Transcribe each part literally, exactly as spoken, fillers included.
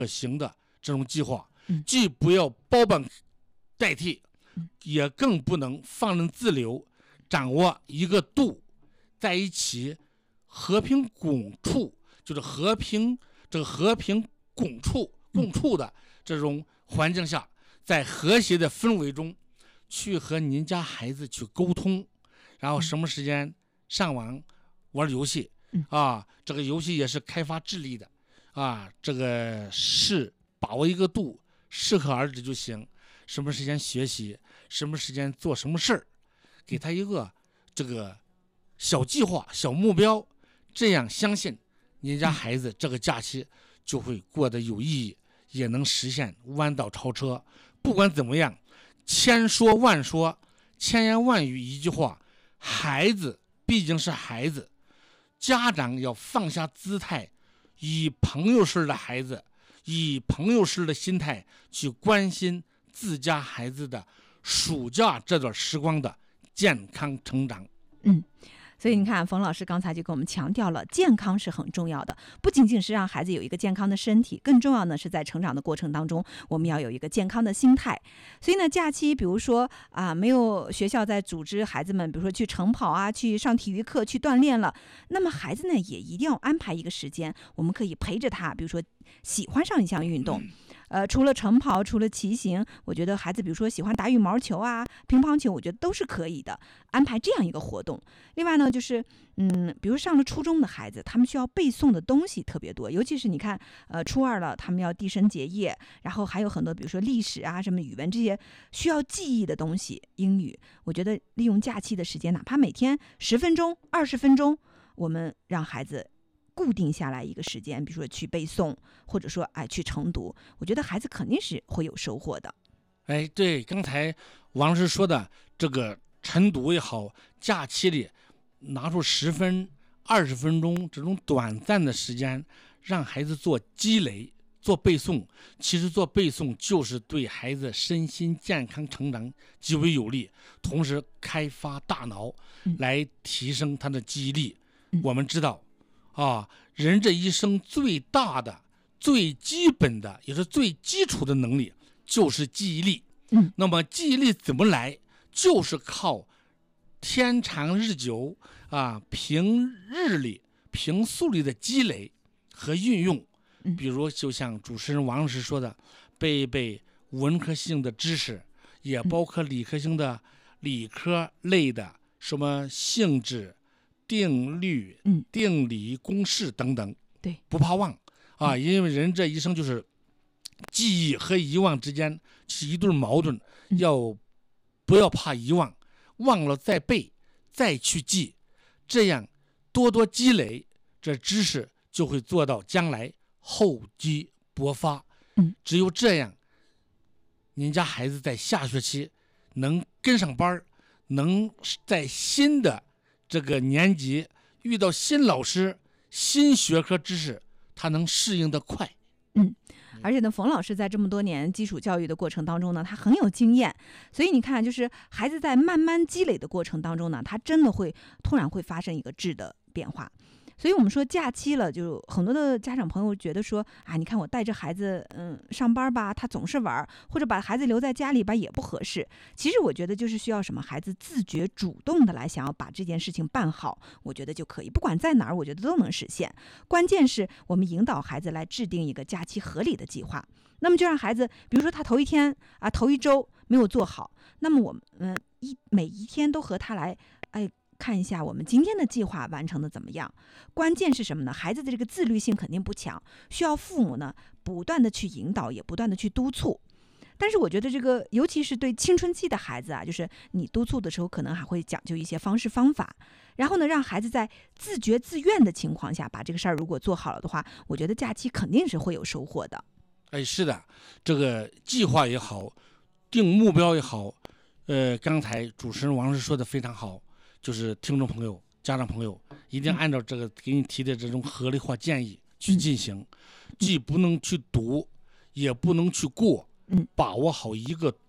可行的这种计划，既不要包办代替，也更不能放任自流，掌握一个度，在一起和平共处，就是和平这个和平共处共处的这种环境下，在和谐的氛围中去和您家孩子去沟通，然后什么时间上网玩游戏啊，这个游戏也是开发智力的啊，这个是把握一个度，适可而止就行。什么时间学习，什么时间做什么事儿，给他一个这个小计划、小目标，这样相信您家孩子这个假期就会过得有意义，也能实现弯道超车。不管怎么样，千说万说，千言万语一句话，孩子毕竟是孩子，家长要放下姿态，以朋友式的孩子，以朋友式的心态去关心自家孩子的暑假这段时光的健康成长。 嗯，所以你看，冯老师刚才就跟我们强调了，健康是很重要的，不仅仅是让孩子有一个健康的身体，更重要的是在成长的过程当中，我们要有一个健康的心态。所以呢，假期比如说啊，没有学校在组织孩子们，比如说去晨跑啊，去上体育课，去锻炼了，那么孩子呢也一定要安排一个时间，我们可以陪着他，比如说喜欢上一项运动。呃，除了晨跑，除了骑行，我觉得孩子比如说喜欢打羽毛球啊、乒乓球，我觉得都是可以的，安排这样一个活动。另外呢，就是嗯，比如上了初中的孩子，他们需要背诵的东西特别多，尤其是你看，呃，初二了，他们要递声结业，然后还有很多，比如说历史啊、什么语文这些需要记忆的东西，英语，我觉得利用假期的时间，哪怕每天十分钟、二十分钟，我们让孩子固定下来一个时间，比如说去背诵，或者说哎去晨读，我觉得孩子肯定是会有收获的。 哎，对，刚才王老师说的这个晨读也好，假期里拿出十分、二十分钟这种短暂的时间，让孩子做积累、做背诵。其实做背诵就是对孩子身心健康成长极为有利，同时开发大脑，来提升他的记忆力。嗯、我们知道。啊，人这一生最大的、最基本的，也是最基础的能力，就是记忆力。嗯，那么记忆力怎么来？就是靠天长日久啊，平日里、平素里的积累和运用。比如，就像主持人王老师说的，背一背文科性的知识，也包括理科性的、理科类的什么性质。定律、定理、公式等等， 对， 不怕忘啊！因为人这一生就是记忆和遗忘之间是一对矛盾，嗯、要不要怕遗忘？忘了再背，再去记，这样多多积累，这知识就会做到将来厚积薄发。嗯，只有这样，您家孩子在下学期能跟上班，能在新的。这个年级遇到新老师、新学科知识，他能适应得快。 嗯，而且呢，冯老师在这么多年基础教育的过程当中呢，他很有经验，所以你看，就是孩子在慢慢积累的过程当中呢，他真的会突然会发生一个质的变化。所以我们说假期了，就很多的家长朋友觉得说啊，你看我带着孩子嗯上班吧，他总是玩，或者把孩子留在家里吧也不合适。其实我觉得就是需要什么，孩子自觉主动的来想要把这件事情办好，我觉得就可以，不管在哪儿，我觉得都能实现。关键是我们引导孩子来制定一个假期合理的计划。那么就让孩子，比如说他头一天啊，头一周没有做好，那么我们嗯一每一天都和他来哎。看一下我们今天的计划完成的怎么样。关键是什么呢？孩子的这个自律性肯定不强，需要父母呢不断的去引导，也不断的去督促。但是我觉得这个尤其是对青春期的孩子啊，就是你督促的时候可能还会讲究一些方式方法，然后呢让孩子在自觉自愿的情况下把这个事儿如果做好了的话，我觉得假期肯定是会有收获的。 哎，是的，这个计划也好，定目标也好，呃，刚才主持人王老师说的非常好，就是听众朋友、家长朋友一定按照这个给你提的这种合理化建议去进行，嗯、既不能去赌，也不能去过，把握好一个度。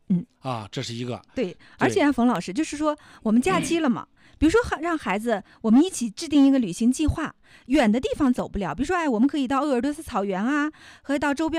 嗯啊，这是一个。 对，而且啊，冯老师就是说，我们假期了嘛。嗯比如说，让孩子我们一起制定一个旅行计划，远的地方走不了，比如说，哎，我们可以到鄂尔多斯草原啊，和到周边